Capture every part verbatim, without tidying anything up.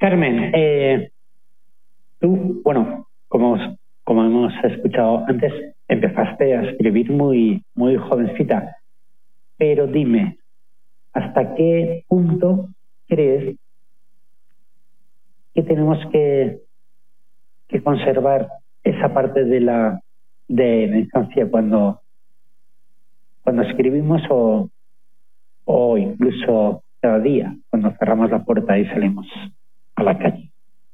Carmen, eh, tú, bueno, como, como hemos escuchado antes, empezaste a escribir muy, muy jovencita, pero dime, ¿hasta qué punto crees que tenemos que, que conservar esa parte de la, de la infancia cuando, cuando escribimos o, o incluso cada día cuando cerramos la puerta y salimos a la calle?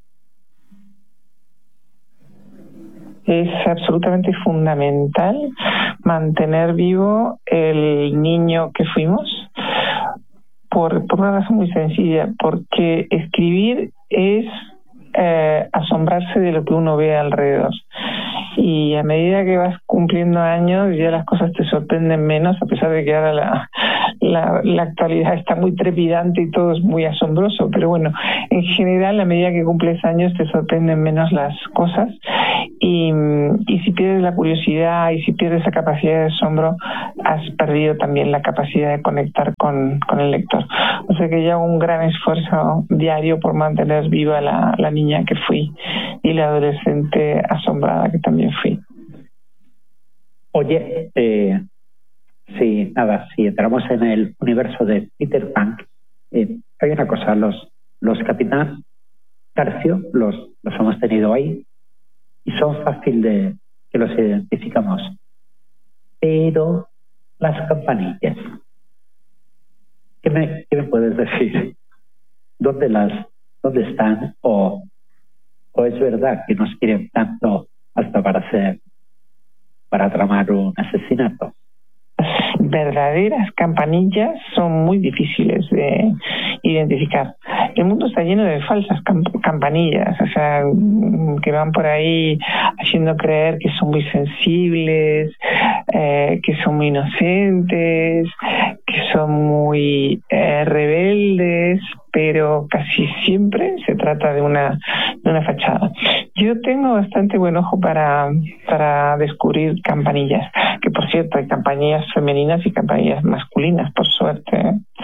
Es absolutamente fundamental mantener vivo el niño que fuimos por, por una razón muy sencilla, porque escribir es eh, asombrarse de lo que uno ve alrededor. Y a medida que vas cumpliendo años ya las cosas te sorprenden menos, a pesar de que ahora la, la, la actualidad está muy trepidante y todo es muy asombroso, pero bueno, en general a medida que cumples años te sorprenden menos las cosas y, y si pierdes la curiosidad y si pierdes esa capacidad de asombro, has perdido también la capacidad de conectar con, con el lector. O sea que yo hago un gran esfuerzo diario por mantener viva la, la niña que fui y la adolescente asombrada que también fui. Oye, eh, sí, nada, si entramos en el universo de Peter Pan, eh, hay una cosa, los, los Capitán Garfio los, los hemos tenido ahí y son fácil de que los identificamos. Pero las campanillas, ¿qué me, qué me puedes decir? ¿Dónde las, dónde están? O, o es verdad que nos quieren tanto hasta para hacer, para tramar un asesinato? Verdaderas campanillas son muy difíciles de identificar. El mundo está lleno de falsas camp- campanillas, o sea, que van por ahí haciendo creer que son muy sensibles, eh, que son muy inocentes, que son muy eh, rebeldes, pero casi siempre se trata de una, de una fachada. Yo tengo bastante buen ojo para, para descubrir campanillas, que por cierto hay campanillas femeninas y campanillas masculinas, por suerte, ¿eh?